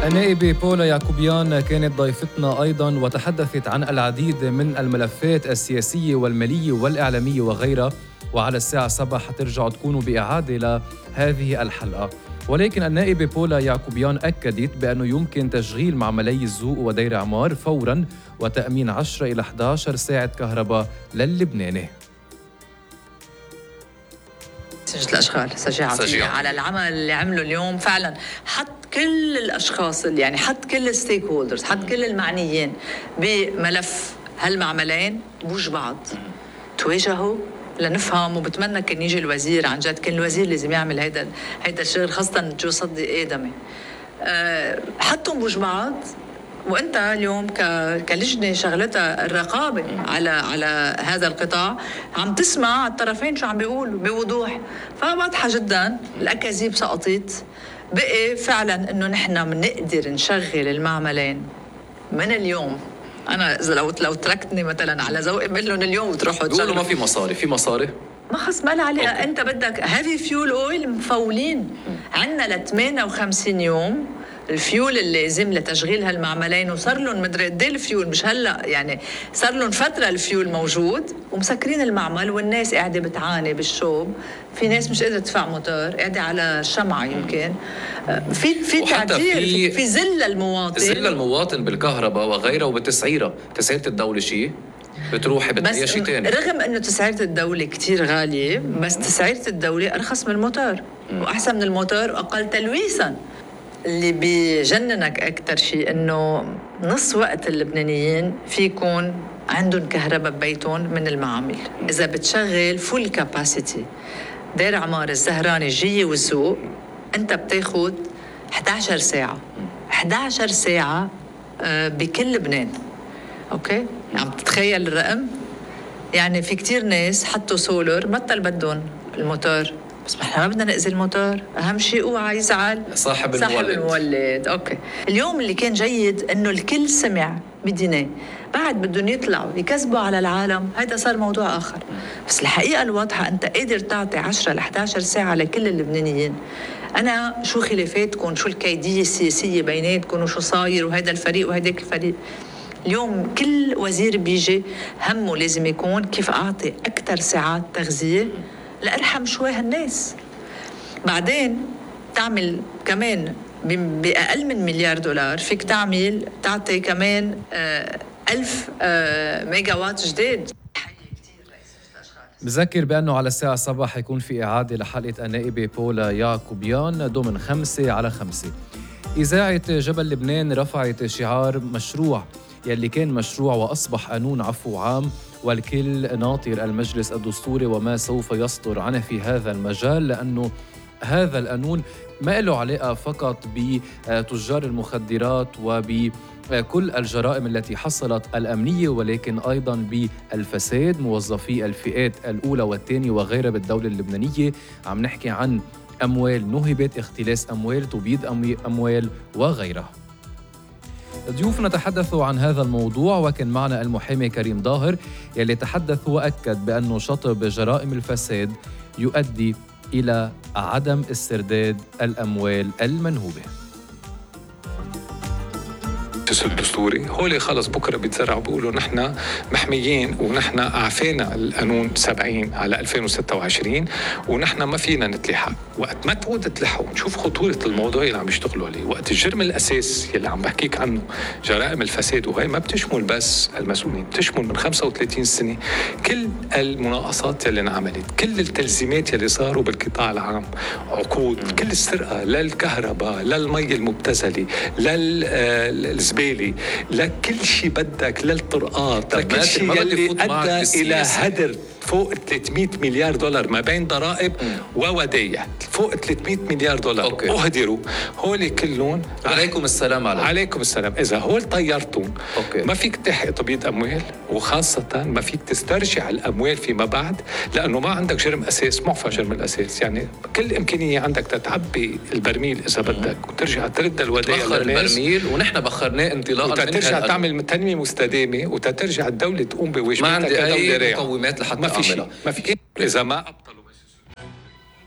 النائبة بولا يعقوبيان كانت ضيفتنا أيضاً وتحدثت عن العديد من الملفات السياسية والمالية والإعلامية وغيرها، وعلى الساعة 7 حترجعوا تكونوا بإعادة لهذه الحلقة. ولكن النائبة بولا يعقوبيان أكدت بأنه يمكن تشغيل معملي الزوق ودير عمار فوراً وتأمين 10 إلى 11 ساعة كهرباء للبناني. سجل الأشغال سجيعة على العمل اللي عمله اليوم. فعلا حط كل الأشخاص اللي حط كل الستيك هولدرز، حط كل المعنيين بملف هالمعملين بوج بعض تواجهوا لنفهم. وبتمنى كان يجي الوزير، عن جد كان الوزير لازم يعمل هيدا الشغل، خاصة جو صدي آدمي. حطهم بوج بعض. وانت اليوم كلجنه شغلتها الرقابه على هذا القطاع، عم تسمع الطرفين شو عم بيقولوا بوضوح. فواضحه جدا الاكاذيب سقطت. بقي فعلا انه نحن بنقدر نشغل المعملين من اليوم. انا اذا لو تركتني مثلا على ذوقي بقول لهم اليوم وتروحوا بيقولوا ما في مصاري ما خص ما عليها. انت بدك هيفي فيول اويل مفولين عندنا ل 58 يوم الفيول اللازم لتشغيل هالمعملين، وصار لهم مدري قد ايه الفيول، مش هلا صار لهم فتره الفيول موجود ومسكرين المعمل، والناس قاعده بتعاني بالشوب. في ناس مش قادره تدفع موتور، قاعده على الشمعه يمكن. في تعذير، في ذل المواطن بالكهرباء وغيرها وبتسعيره. تسعيره الدوله شيء بتروحي بتلاقي شيء ثاني. رغم انه تسعيره الدوله كتير غاليه، بس تسعيره الدوله ارخص من الموتور واحسن من الموتور واقل تلويثا. اللي بيجننك أكتر شيء إنه نص وقت اللبنانيين في يكون عندهم كهرباء ببيتهم من المعامل. إذا بتشغل فول كاباسيتي دير عمار، الزهراني، الجية والزوق، أنت بتاخد 11 ساعة 11 ساعة بكل لبنان. أوكي؟ عم تتخيل الرقم؟ يعني في كتير ناس حطوا سولر بطل بدهم الموتور، بس احنا ما بدنا نأذي الموتور. اهم شيء اوعى يزعل صاحب المولد. اوكي. اليوم اللي كان جيد انه الكل سمع بديناه، بعد بدهم يطلعوا يكذبوا على العالم، هيدا صار موضوع اخر. بس الحقيقه الواضحه انت قادر تعطي 10 ل 11 ساعه لكل اللبنانيين. انا شو خلافاتكم، شو الكيديه السياسيه بيناتكم، وشو صاير وهيدا الفريق وهيداك الفريق. اليوم كل وزير بيجي همه لازم يكون كيف اعطي اكثر ساعات تغذيه لأرحم شوي هالناس. بعدين تعمل كمان بأقل من $1 مليار فيك تعطي كمان 1000 ميجا وات جديد. بذكر بأنه على الساعة 7 حيكون في إعادة لحلقة النائبة بولا يعقوبيان ضمن 5 على 5. إذاعة جبل لبنان رفعت شعار مشروع يلي كان مشروع وأصبح قانون عفو عام، والكل ناطر المجلس الدستوري وما سوف يصدر عنه في هذا المجال، لأنه هذا القانون ما له علاقة فقط بتجار المخدرات وبكل الجرائم التي حصلت الأمنية، ولكن أيضا بالفساد، موظفي الفئات الأولى والثانية وغيرها بالدولة اللبنانية. عم نحكي عن أموال نهبت، اختلاس أموال، تبييض أموال وغيرها. ضيوفنا تحدثوا عن هذا الموضوع، وكان معنا المحامي كريم ظاهر يلي تحدث وأكد بأنه شطب جرائم الفساد يؤدي إلى عدم استرداد الأموال المنهوبة. الدستوري هولي خلص بكره بيتزرعوا بيقولوا نحن محميين ونحن اعفينا القانون 70 على 2026 ونحن ما فينا نتلحق. وقت ما تعود تلحقوا نشوف خطوره الموضوع اللي عم يشتغلوا عليه. وقت الجرم الاساسي اللي عم بحكيك عنه جرائم الفساد، وهي ما بتشمل بس المسؤولين، بتشمل من 35 سنه كل المناقصات اللي انعملت، كل التلزيمات اللي صاروا بالقطاع العام، عقود، كل السرقه للكهرباء، للمي المبتذله، للزباله، لكل شيء بدك، للطرقات، لكل شيء اللي أدى إلى هدر فوق 300 مليار دولار ما بين ضرائب وودايع. فوق 300 مليار دولار أهدروا. هول كلهم عليكم السلام. عليكم السلام. إذا هول طيرتون ما فيك تحقق تبييض أموال، وخاصة ما فيك تسترجع الأموال فيما بعد، لأنه ما عندك جرم أساس، معفى جرم الأساس. يعني كل إمكانية عندك تتعبي البرميل إذا بدك وترجع ترد الودايع للناس، البرميل ونحن بخرناه انطلاقا وترجع تعمل تنمية مستدامة، وترجع الدولة تقوم بواجباتها. ما عندي أي مقومات لحتى ما في. إذا ما